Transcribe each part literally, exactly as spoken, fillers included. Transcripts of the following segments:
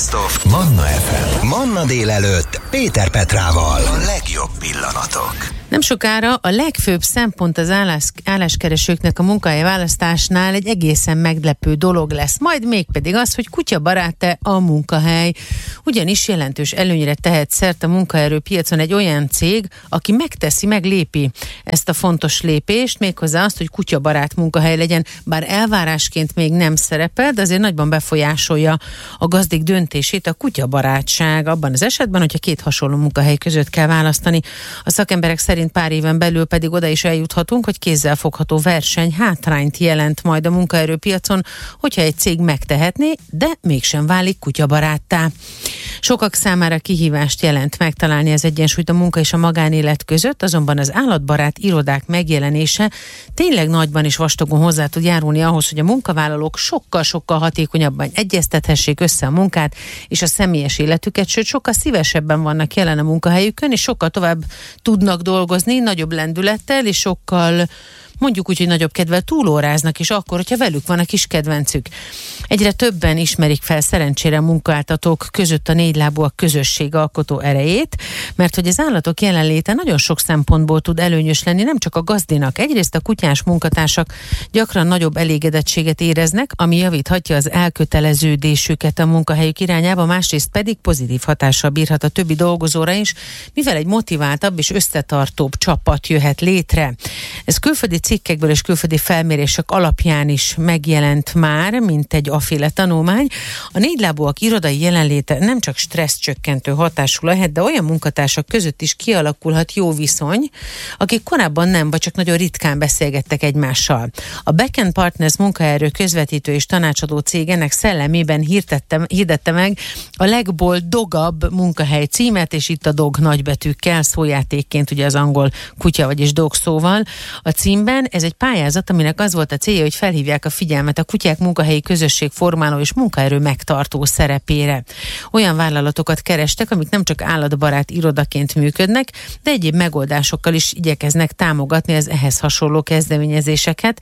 Best of Manna ef em. Manna délelőtt Péter Petrával. A legjobb pillanatok. Nem sokára a legfőbb szempont az állás, álláskeresőknek a munkahely választásnál egy egészen meglepő dolog lesz. Majd mégpedig az, hogy kutyabarát-e a munkahely. Ugyanis jelentős előnyre tehet szert a munkaerőpiacon egy olyan cég, aki megteszi, meglépi ezt a fontos lépést, méghozzá azt, hogy kutyabarát munkahely legyen, bár elvárásként még nem szerepel, de azért nagyban befolyásolja a gazdik döntését a kutyabarátság abban az esetben, hogyha két hasonló munkahely között kell választani. A szakemberek szerint pár éven belül pedig oda is eljuthatunk, hogy kézzelfogható verseny hátrányt jelent majd a munkaerőpiacon, hogyha egy cég megtehetné, de mégsem válik kutyabaráttá. Sokak számára kihívást jelent megtalálni az egyensúlyt a munka és a magánélet között, azonban az állatbarát irodák megjelenése tényleg nagyban és vastagon hozzá tud járulni ahhoz, hogy a munkavállalók sokkal-sokkal hatékonyabban egyeztethessék össze a munkát és a személyes életüket, sőt sokkal szívesebben vannak jelen a munkahelyükön, és sokkal tovább tudnak dolgozni, nagyobb lendülettel, és sokkal mondjuk úgy, hogy nagyobb kedvel túlóráznak is akkor, hogyha velük van a kis kedvencük. Egyre többen ismerik fel szerencsére a munkáltatók között a négylábúak közösség alkotó erejét, mert hogy az állatok jelenléte nagyon sok szempontból tud előnyös lenni, nem csak a gazdinak. Egyrészt a kutyás munkatársak gyakran nagyobb elégedettséget éreznek, ami javíthatja az elköteleződésüket a munkahelyük irányába, másrészt pedig pozitív hatással bírhat a többi dolgozóra is, mivel egy motiváltabb és összetartóbb csapat jöhet létre. Ez külföldi cikkekből és külföldi felmérések alapján is megjelent már, mint egy aféle tanulmány. A négylábúak irodai jelenléte nem csak stresszcsökkentő hatású lehet, de olyan munkatársak között is kialakulhat jó viszony, akik korábban nem, vagy csak nagyon ritkán beszélgettek egymással. A Backend Partners munkaerő közvetítő és tanácsadó cég ennek szellemében hirdette, hirdette meg a legboldogabb munkahely címet, és itt a dog nagybetűkkel, szójátékként ugye az angol kutya, vagyis dog szóval a címben. Ez egy pályázat, aminek az volt a célja, hogy felhívják a figyelmet a kutyák munkahelyi közösségformáló és munkaerő megtartó szerepére. Olyan vállalatokat kerestek, amik nem csak állatbarát irodaként működnek, de egyéb megoldásokkal is igyekeznek támogatni az ehhez hasonló kezdeményezéseket,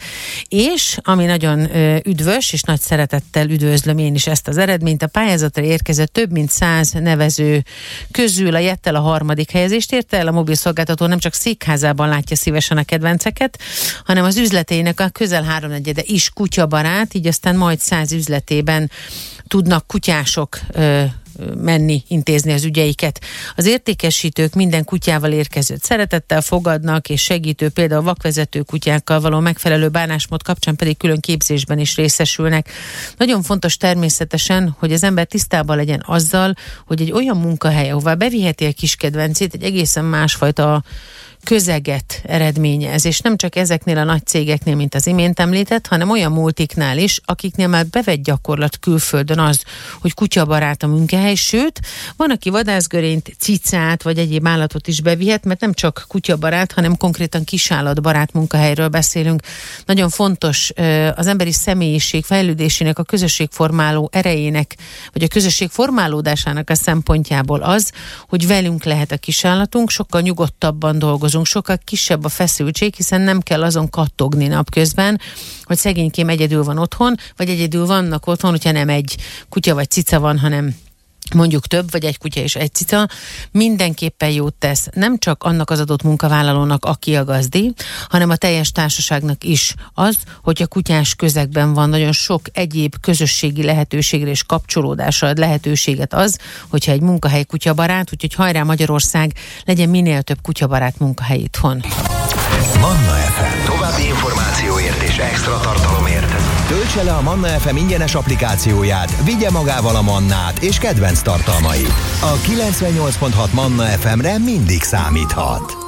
és ami nagyon ö, üdvös, és nagy szeretettel üdvözlöm én is ezt az eredményt, a pályázatra érkezett több mint száz nevező közül a Jettel a harmadik helyezést érte el. A mobilszolgáltató nem csak székházában látja szívesen a kedvenceket, hanem az üzleteinek a közel háromnegyede is kutyabarát, így aztán majd száz üzletében tudnak kutyások ö, menni, intézni az ügyeiket. Az értékesítők minden kutyával érkezőt szeretettel fogadnak, és segítő, például vakvezető kutyákkal való megfelelő bánásmód kapcsán pedig külön képzésben is részesülnek. Nagyon fontos természetesen, hogy az ember tisztában legyen azzal, hogy egy olyan munkahely, ahová beviheti a kis kedvencét, egy egészen másfajta közeget eredményez, és nem csak ezeknél a nagy cégeknél, mint az imént említett, hanem olyan multiknál is, akiknél már bevett gyakorlat külföldön az, hogy kutyabarát a munkahely, sőt, van, aki vadászgörényt, cicát, vagy egyéb állatot is bevihet, mert nem csak kutyabarát, hanem konkrétan kisállatbarát munkahelyről beszélünk. Nagyon fontos az emberi személyiség fejlődésének, a közösségformáló erejének, vagy a közösség formálódásának a szempontjából az, hogy velünk lehet a kisállatunk, sokkal nyugodtabban dolgozunk, sokkal kisebb a feszültség, hiszen nem kell azon kattogni napközben, hogy szegénykém egyedül van otthon, vagy egyedül vannak otthon, hogyha nem egy kutya vagy cica van, hanem mondjuk több, vagy egy kutya és egy cica, mindenképpen jót tesz nem csak annak az adott munkavállalónak, aki a gazdi, hanem a teljes társaságnak is az, hogy a kutyás közegben van nagyon sok egyéb közösségi lehetőségre és kapcsolódásra ad lehetőséget az, hogyha egy munkahely kutyabarát, úgyhogy hajrá Magyarország, legyen minél több kutyabarát munkahely itthon. Manna ef em. További információért és extra tartalomért töltse le a Manna ef em ingyenes applikációját, vigye magával a Mannát és kedvenc tartalmait. A kilencvennyolc pont hat Manna ef emre mindig számíthat.